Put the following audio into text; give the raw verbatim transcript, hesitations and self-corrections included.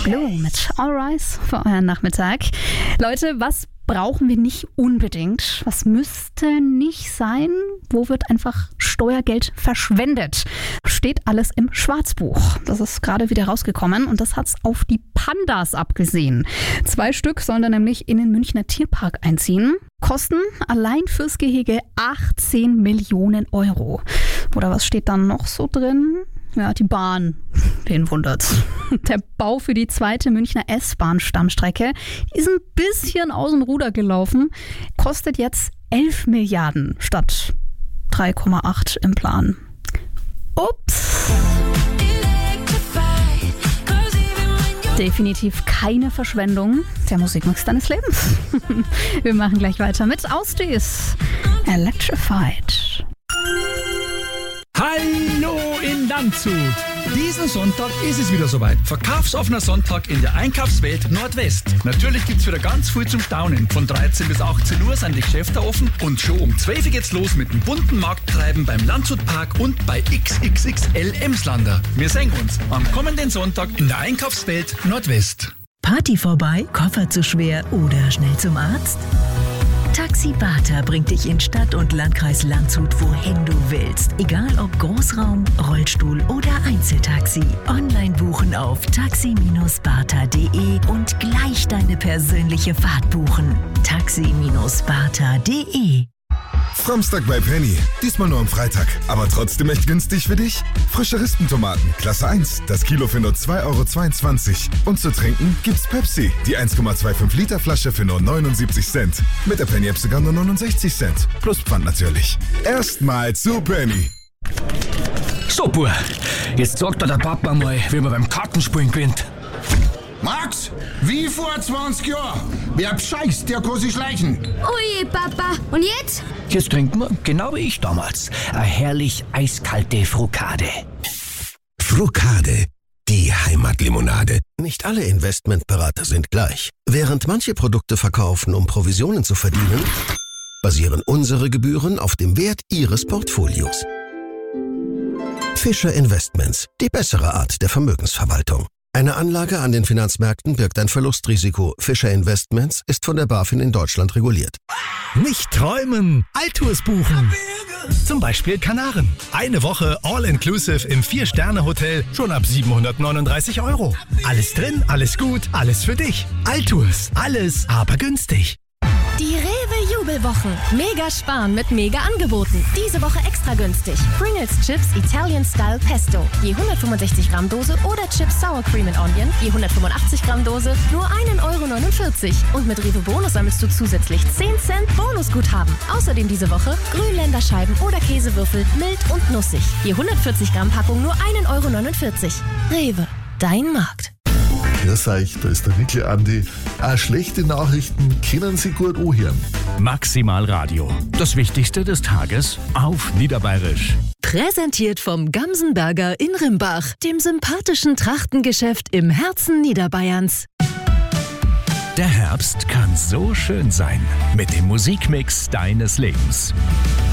Glue mit All Rise für euren Nachmittag. Leute, was brauchen wir nicht unbedingt? Was müsste nicht sein? Wo wird einfach Steuergeld verschwendet? Steht alles im Schwarzbuch. Das ist gerade wieder rausgekommen und das hat's auf die Pandas abgesehen. Zwei Stück sollen dann nämlich in den Münchner Tierpark einziehen. Kosten allein fürs Gehege achtzehn Millionen Euro. Oder was steht dann noch so drin? Ja, die Bahn. Wen wundert's? Der Bau für die zweite Münchner S-Bahn-Stammstrecke, die ist ein bisschen aus dem Ruder gelaufen, kostet jetzt elf Milliarden statt drei Komma acht im Plan. Ups. Definitiv keine Verschwendung. Der Musikmix deines Lebens. Wir machen gleich weiter mit Austis. Electrified. Hallo in Landshut! Diesen Sonntag ist es wieder soweit. Verkaufsoffener Sonntag in der Einkaufswelt Nordwest. Natürlich gibt's wieder ganz viel zum Staunen. Von dreizehn bis achtzehn Uhr sind die Geschäfte offen und schon um zwölf Uhr geht's los mit dem bunten Markttreiben beim Landshutpark und bei X X X L Emslander. Wir sehen uns am kommenden Sonntag in der Einkaufswelt Nordwest. Party vorbei, Koffer zu schwer oder schnell zum Arzt? Taxi Bata bringt dich in Stadt und Landkreis Landshut, wohin du willst. Egal ob Großraum, Rollstuhl oder Einzeltaxi. Online buchen auf taxi bata punkt de und gleich deine persönliche Fahrt buchen. taxi bata punkt de. Samstag bei Penny. Diesmal nur am Freitag. Aber trotzdem echt günstig für dich? Frische Rispentomaten, Klasse eins. Das Kilo für nur zwei Euro zweiundzwanzig. Und zu trinken gibt's Pepsi. Die eins Komma fünfundzwanzig Liter Flasche für nur neunundsiebzig Cent. Mit der Penny-App sogar nur neunundsechzig Cent. Plus Pfand natürlich. Erstmal zu Penny. So, Bub, jetzt sagt dir der Papa mal, wie man beim Kartenspielen gewinnt. Max, wie vor zwanzig Jahren. Wer bescheißt, der kann sich schleichen. Ui, Papa. Und jetzt? Jetzt trinken wir, genau wie ich damals, eine herrlich eiskalte Frukade. Frukade, die Heimatlimonade. Nicht alle Investmentberater sind gleich. Während manche Produkte verkaufen, um Provisionen zu verdienen, basieren unsere Gebühren auf dem Wert Ihres Portfolios. Fischer Investments, die bessere Art der Vermögensverwaltung. Eine Anlage an den Finanzmärkten birgt ein Verlustrisiko. Fischer Investments ist von der BaFin in Deutschland reguliert. Nicht träumen, Alltours buchen. Zum Beispiel Kanaren. Eine Woche All-Inclusive im vier-Sterne-Hotel schon ab siebenhundertneununddreißig Euro. Alles drin, alles gut, alles für dich. Alltours, alles aber günstig. Die Rewe-Jubelwochen. Mega sparen mit Mega-Angeboten. Diese Woche extra günstig. Pringles Chips Italian Style Pesto. Je hundertfünfundsechzig Gramm Dose oder Chips Sour Cream and Onion. Je hundertfünfundachtzig Gramm Dose. Nur ein Euro neunundvierzig. Und mit Rewe Bonus sammelst du zusätzlich zehn Cent Bonusguthaben. Außerdem diese Woche Grünländerscheiben oder Käsewürfel mild und nussig. Je hundertvierzig Gramm Packung nur ein Euro neunundvierzig. Rewe, dein Markt. Grüß euch, da ist der Nickel Andi. Auch schlechte Nachrichten können Sie gut anhören. Maximal Radio. Das Wichtigste des Tages auf Niederbayerisch. Präsentiert vom Gamsenberger in Rimbach, dem sympathischen Trachtengeschäft im Herzen Niederbayerns. Der Herbst kann so schön sein mit dem Musikmix deines Lebens.